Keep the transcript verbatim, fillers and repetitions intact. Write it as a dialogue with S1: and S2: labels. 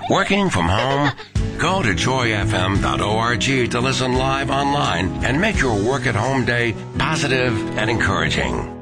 S1: Working from home? Go to joy f m dot org to listen live online and make your work at home day positive and encouraging.